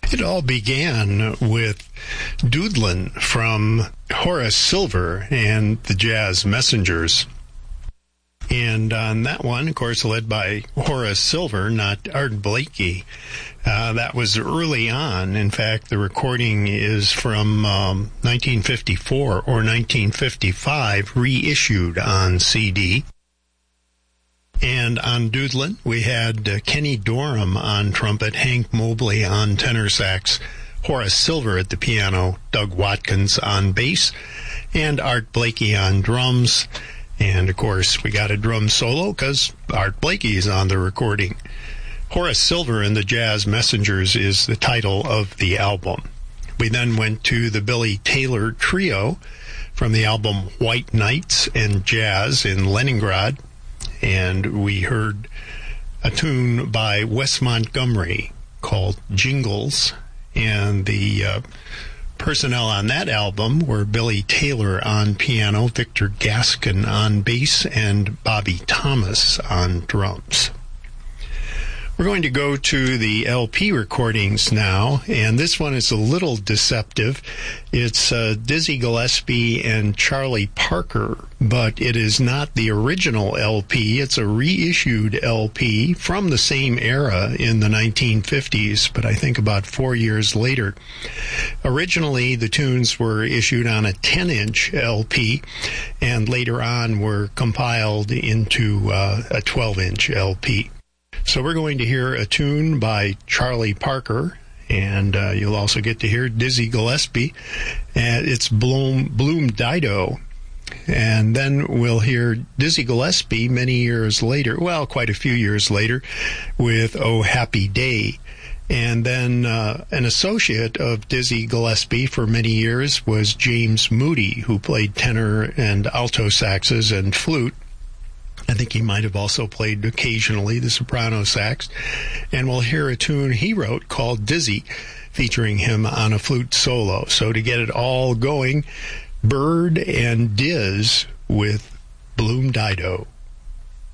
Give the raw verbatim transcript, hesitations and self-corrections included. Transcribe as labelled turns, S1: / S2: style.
S1: It all began with Doodlin' from Horace Silver and the Jazz Messengers. And on that one, of course, led by Horace Silver, not Art Blakey. Uh, that was early on. In fact, the recording is from um, nineteen fifty-four or nineteen fifty-five, reissued on C D. And on Doodlin', we had uh, Kenny Dorham on trumpet, Hank Mobley on tenor sax, Horace Silver at the piano, Doug Watkins on bass, and Art Blakey on drums. And, of course, we got a drum solo because Art Blakey is on the recording. Horace Silver and the Jazz Messengers is the title of the album. We then went to the Billy Taylor Trio from the album White Nights and Jazz in Leningrad. And we heard a tune by Wes Montgomery called Jingles. And the uh, personnel on that album were Billy Taylor on piano, Victor Gaskin on bass, and Bobby Thomas on drums. We're going to go to the L P recordings now, and this one is a little deceptive. It's uh, Dizzy Gillespie and Charlie Parker, but it is not the original L P. It's a reissued L P from the same era in the nineteen fifties, but I think about four years later. Originally, the tunes were issued on a ten-inch L P, and later on were compiled into uh, a twelve-inch L P. So we're going to hear a tune by Charlie Parker, and uh, you'll also get to hear Dizzy Gillespie, and it's Bloom, Bloom Dido. And then we'll hear Dizzy Gillespie many years later, well, quite a few years later, with Oh Happy Day. And then uh, an associate of Dizzy Gillespie for many years was James Moody, who played tenor and alto saxes and flute. I think he might have also played occasionally the soprano sax. And we'll hear a tune he wrote called Dizzy, featuring him on a flute solo. So to get it all going, Bird and Diz with Bloom Dido.